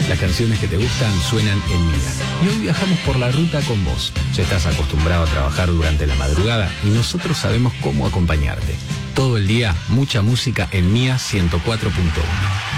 Las canciones que te gustan suenan en Mía. Y hoy viajamos por la ruta con vos. Ya estás acostumbrado a trabajar durante la madrugada y nosotros sabemos cómo acompañarte. Todo el día, mucha música en Mía 104.1.